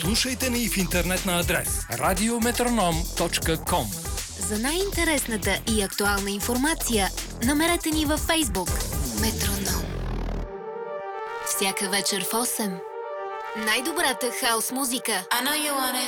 Слушайте ни в интернет на адрес radiometronom.com. За най-интересната и актуална информация намерете ни във Фейсбук Метроном. Всяка вечер в 8. Най-добрата хаус музика.